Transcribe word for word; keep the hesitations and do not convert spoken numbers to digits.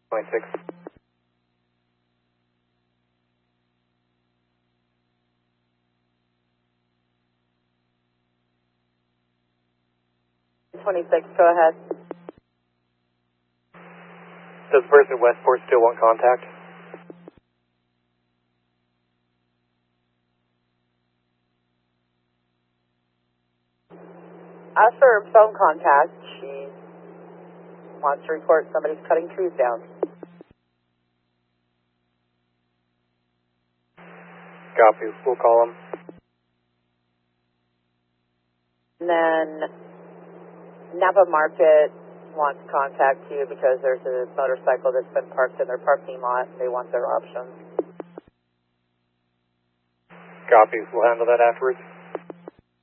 twenty-six. twenty-six, go ahead. Does the person at Westport still want contact? As for phone contact, she wants to report somebody's cutting trees down. Copy. We'll call them. And then Napa Market wants to contact you because there's a motorcycle that's been parked in their parking lot. They want their options. Copy. We'll handle that afterwards.